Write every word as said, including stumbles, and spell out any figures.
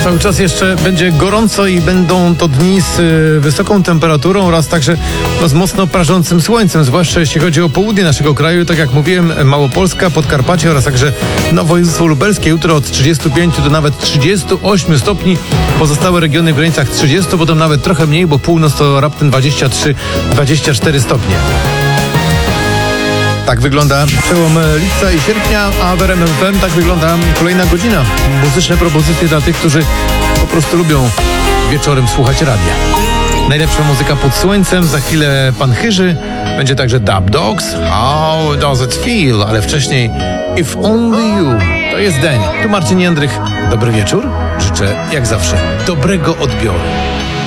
Cały czas jeszcze będzie gorąco i będą to dni z y, wysoką temperaturą oraz także no, z mocno prażącym słońcem, zwłaszcza jeśli chodzi o południe naszego kraju. Tak jak mówiłem, Małopolska, Podkarpacie oraz także no, województwo lubelskie. Jutro od trzydziestu pięciu do nawet trzydziestu ośmiu stopni. Pozostałe regiony w granicach trzydziestu, potem nawet trochę mniej, bo północ to raptem dwadzieścia trzy dwadzieścia cztery stopnie. Tak wygląda przełom lipca i sierpnia, a w R M F M tak wygląda kolejna godzina. Muzyczne propozycje dla tych, którzy po prostu lubią wieczorem słuchać radia. Najlepsza muzyka pod słońcem, za chwilę Pan Chyży, będzie także Dub Dogs, How Does It Feel, ale wcześniej If Only You. To jest dzień. Tu Marcin Jędrych. Dobry wieczór. Życzę jak zawsze dobrego odbioru.